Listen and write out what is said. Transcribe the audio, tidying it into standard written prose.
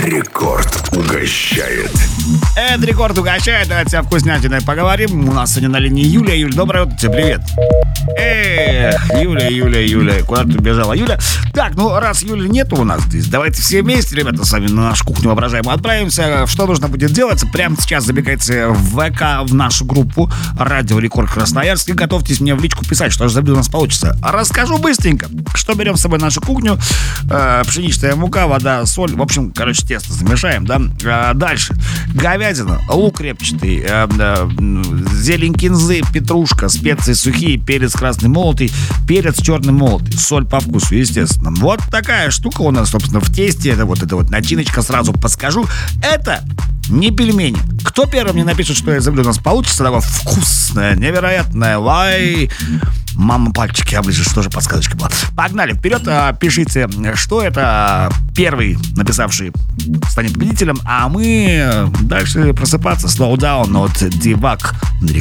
Рекорд угощает. Это Рекорд угощает, давайте о вкуснятиной поговорим. У нас сегодня на линии Юлия. Юль, доброе утро тебе, привет. Юля, куда ты бежала, Юля? Так, раз Юли нету у нас здесь, давайте все вместе, ребята, с вами на нашу кухню воображаемую отправимся. Что нужно будет делать? Прямо сейчас забегайте в ВК, в нашу группу Радио Рекорд Красноярск, и готовьтесь мне в личку писать, что же за блюдо у нас получится. Расскажу быстренько, что берем с собой на нашу кухню. Пшеничная мука, вода, соль. В общем, тесто замешаем, да? Дальше. Говядина, лук репчатый, зелень кинзы, петрушка, специи сухие, перец красный молотый, перец черный молотый, соль по вкусу, естественно. Вот такая штука у нас, собственно, в тесте. Это вот начиночка, сразу подскажу. Это не пельмени. Кто первым мне напишет, что я забыл, у нас получится такое вкусное, невероятное. Лай. Мама, пальчики оближешь, тоже подсказочка была. Погнали, вперед, пишите, что это. Первый написавший станет победителем, а мы дальше просыпаться. Slow down от Дивак.